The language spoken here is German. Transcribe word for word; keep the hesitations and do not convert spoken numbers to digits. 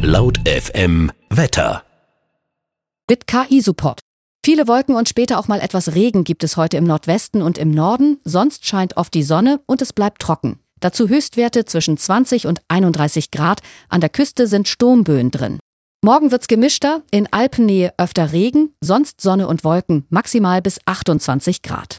Laut F M Wetter. Mit K I-Support. Viele Wolken und später auch mal etwas Regen gibt es heute im Nordwesten und im Norden. Sonst scheint oft die Sonne und es bleibt trocken. Dazu Höchstwerte zwischen zwanzig und einunddreißig Grad. An der Küste sind Sturmböen drin. Morgen wird's gemischter, in Alpennähe öfter Regen, sonst Sonne und Wolken, maximal bis achtundzwanzig Grad.